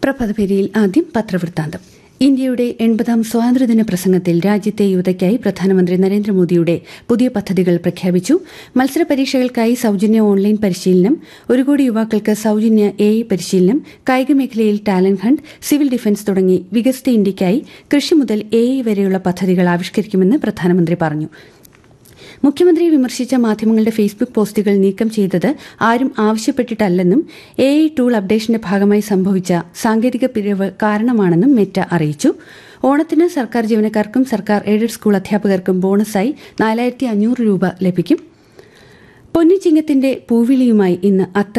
പ്രഭാതപേരിയിൽ ആദ്യം പത്രവൃത്താന്തം. ഇന്ത്യയുടെ 80ാം സ്വാതന്ത്ര്യദിന പ്രസംഗത്തിൽ രാജ്യത്തെ യുവതയ്ക്കായി പ്രധാനമന്ത്രി നരേന്ദ്രമോദിയുടെ പുതിയ പദ്ധതികൾ പ്രഖ്യാപിച്ചു. മത്സര പരീക്ഷകൾക്കായി സൌജന്യ ഓൺലൈൻ പരിശീലനം, 1 കോടി യുവാക്കൾക്ക് സൌജന്യ AI പരിശീലനം, കായിക മേഖലയിൽ ടാലന്റ് ഹണ്ട്, സിവിൽ ഡിഫൻസ് തുടങ്ങി വികസിത ഇന്ത്യയ്ക്കായി കൃഷി മുതൽ AI വരെയുള്ള പദ്ധതികൾ ആവിഷ്കരിക്കുമെന്ന് പ്രധാനമന്ത്രി പറഞ്ഞു. മുഖ്യമന്ത്രിയെ വിമർശിച്ച മാധ്യമങ്ങളുടെ ഫേസ്ബുക്ക് പോസ്റ്റുകൾ നീക്കം ചെയ്തത് ആരും ആവശ്യപ്പെട്ടിട്ടല്ലെന്നും AI ടൂൾ അപ്ഡേഷന്റെ ഭാഗമായി സംഭവിച്ച സാങ്കേതിക പിഴവ് കാരണമാണെന്നും മെറ്റ അറിയിച്ചു. ഓണത്തിന് സർക്കാർ ജീവനക്കാർക്കും സർക്കാർ എയ്ഡഡ് സ്കൂൾ അധ്യാപകർക്കും ബോണസായി 4500 രൂപ ലഭിക്കും. പൊന്നിച്ചിങ്ങത്തിന്റെ പൂവിളിയുമായി ഇന്ന് അത്തം